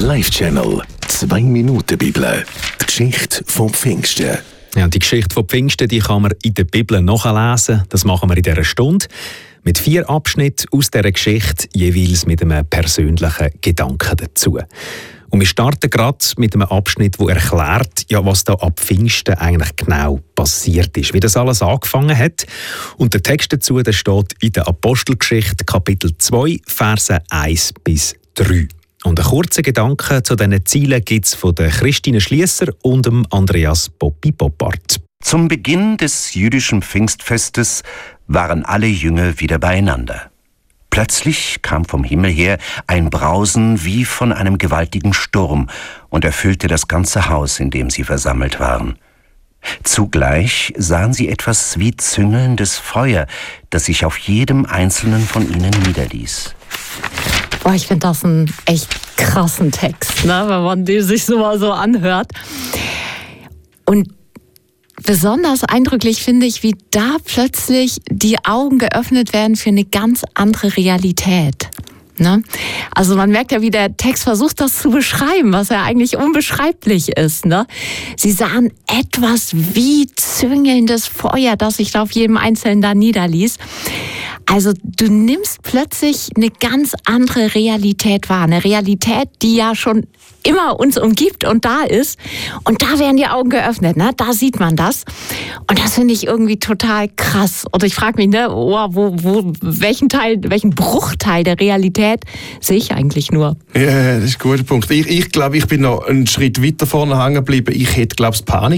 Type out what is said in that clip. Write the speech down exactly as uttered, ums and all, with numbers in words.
Live-Channel. Zwei Minuten Bibel. Die Geschichte vom Pfingsten. Ja, die Geschichte von Pfingsten die kann man in der Bibel nachlesen. Das machen wir in dieser Stunde. Mit vier Abschnitten aus dieser Geschichte, jeweils mit einem persönlichen Gedanken dazu. Und wir starten gerade mit einem Abschnitt, der erklärt, ja, was da ab Pfingsten eigentlich genau passiert ist, wie das alles angefangen hat. Und der Text dazu der steht in der Apostelgeschichte, Kapitel zwei, Verse eins bis drei. Und einen kurzen Gedanken zu diesen Zielen gibt es von der Christine Schliesser und dem Andreas Poppi Poppart. Zum Beginn des jüdischen Pfingstfestes waren alle Jünger wieder beieinander. Plötzlich kam vom Himmel her ein Brausen wie von einem gewaltigen Sturm und erfüllte das ganze Haus, in dem sie versammelt waren. Zugleich sahen sie etwas wie züngelndes Feuer, das sich auf jedem einzelnen von ihnen niederließ. Boah, ich finde das einen echt krassen Text, ne, wenn man den sich so mal so anhört. Und besonders eindrücklich finde ich, wie da plötzlich die Augen geöffnet werden für eine ganz andere Realität. Ne? Also man merkt ja, wie der Text versucht, das zu beschreiben, was ja eigentlich unbeschreiblich ist. Ne? Sie sahen etwas wie züngelndes Feuer, das sich da auf jedem Einzelnen da niederließ. Also du nimmst plötzlich eine ganz andere Realität wahr. Eine Realität, die ja schon immer uns umgibt und da ist. Und da werden die Augen geöffnet, ne? Da sieht man das. Und das finde ich irgendwie total krass. Und ich frage mich, ne, oh, wo, wo, welchen Teil, welchen Bruchteil der Realität sehe ich eigentlich nur? Ja, das ist ein guter Punkt. Ich, ich glaube, ich bin noch einen Schritt weiter vorne hängen geblieben. Ich hätte, glaube ich, Panik